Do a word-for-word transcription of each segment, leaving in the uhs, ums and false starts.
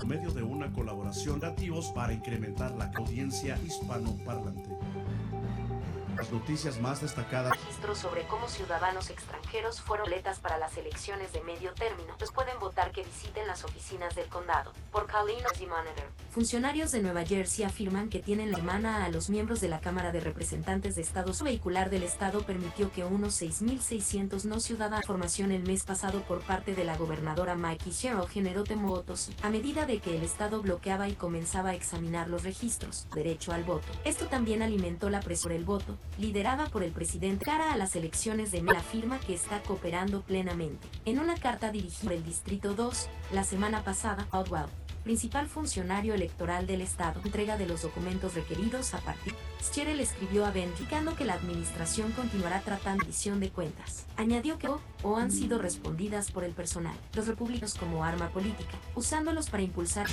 medio de una colaboración creativos para incrementar la audiencia hispanoparlante. Las noticias más destacadas. Registros sobre cómo ciudadanos extranjeros fueron electas para las elecciones de medio término. Los pueden votar que visiten las oficinas del condado. Por Colleen Monitor. Funcionarios de Nueva Jersey afirman que tienen la mano a los miembros de la Cámara de Representantes de Estados Vehicular del Estado permitió que unos seis mil seiscientos no ciudadanos formación el mes pasado por parte de la gobernadora Maggie Sherrill generó votos a medida de que el Estado bloqueaba y comenzaba a examinar los registros. Derecho al voto. Esto también alimentó la presión por el voto liderada por el presidente cara a las elecciones de mayo, afirma que está cooperando plenamente. En una carta dirigida por el Distrito dos, la semana pasada, Caldwell, principal funcionario electoral del estado, entrega de los documentos requeridos a partir. Sherrill escribió a Ben indicando que la administración continuará tratando rendición de cuentas. Añadió que o, o han sido respondidas por el personal, los republicanos como arma política, usándolos para impulsar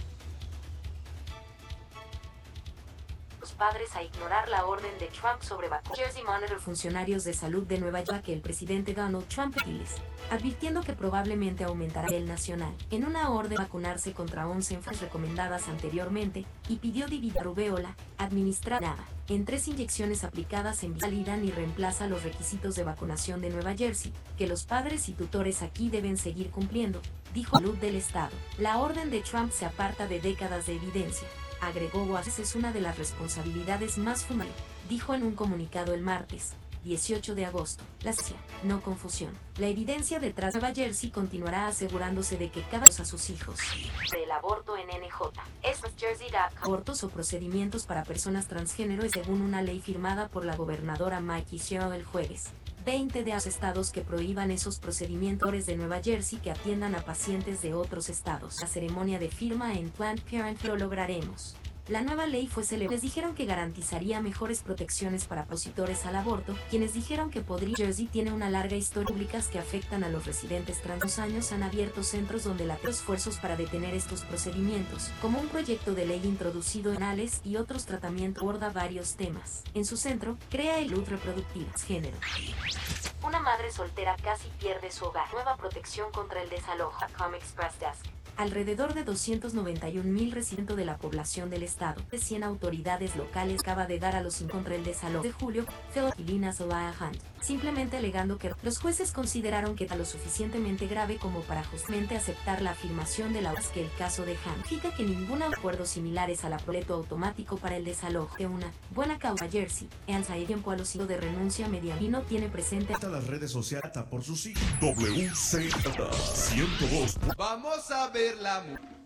padres a ignorar la orden de Trump sobre vacunas. Jersey Monitor funcionarios de salud de Nueva York que el presidente Donald Trump advirtiendo que probablemente aumentará el nacional en una orden de vacunarse contra once enfermedades recomendadas anteriormente y pidió dividir rubeola administrada en tres inyecciones aplicadas en validan y reemplaza los requisitos de vacunación de Nueva Jersey que los padres y tutores aquí deben seguir cumpliendo, dijo Salud del Estado. La orden de Trump se aparta de décadas de evidencia. Agregó Oasis es una de las responsabilidades más fundamentales, dijo en un comunicado el martes, dieciocho de agosto. La ciencia, no confusión. La evidencia detrás de Nueva Jersey continuará asegurándose de que cada uno a sus hijos. El aborto en N J. Es Jersey punto com. Abortos o procedimientos para personas transgénero según una ley firmada por la gobernadora Maggie Sherrill el jueves. veinte de los estados que prohíban esos procedimientos de Nueva Jersey que atiendan a pacientes de otros estados. La ceremonia de firma en Planned Parenthood lo lograremos. La nueva ley fue celebrada. Les dijeron que garantizaría mejores protecciones para opositores al aborto, quienes dijeron que podría. Jersey tiene una larga historia públicas que afectan a los residentes trans. Los años han abierto centros donde la esfuerzos para detener estos procedimientos, como un proyecto de ley introducido en anales y otros tratamientos aborda varios temas. En su centro, crea el salud reproductiva, género. Una madre soltera casi pierde su hogar. Nueva protección contra el desalojo. Com Express Desk. Alrededor de doscientos noventa y un mil residentes de la población del estado, de cien autoridades locales acaba de dar a los contra el desalojo de julio, Philip Zelaya Hunt, simplemente alegando que los jueces consideraron que era lo suficientemente grave como para justamente aceptar la afirmación de la U A S que el caso de Hunt indica que ningún acuerdo similares al aproleto automático para el desalojo de una buena causa Jersey, en el tiempo a los hijos de renuncia mediante y no tiene presente Las redes sociales por sus hijos. W C ciento dos. Vamos a ver la